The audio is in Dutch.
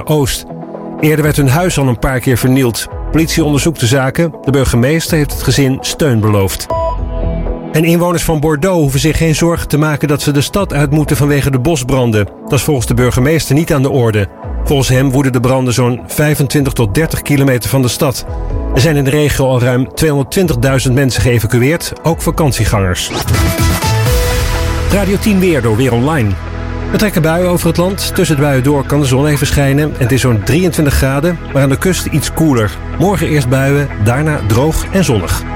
Oost. Eerder werd hun huis al een paar keer vernield. Politie onderzoekt de zaken. De burgemeester heeft het gezin steun beloofd. En inwoners van Bordeaux hoeven zich geen zorgen te maken dat ze de stad uit moeten vanwege de bosbranden. Dat is volgens de burgemeester niet aan de orde. Volgens hem woeden de branden zo'n 25 tot 30 kilometer van de stad. Er zijn in de regio al ruim 220.000 mensen geëvacueerd, ook vakantiegangers. Radio 10 weer door Weer Online. Er trekken buien over het land. Tussen de buien door kan de zon even schijnen. En het is zo'n 23 graden, maar aan de kust iets koeler. Morgen eerst buien, daarna droog en zonnig.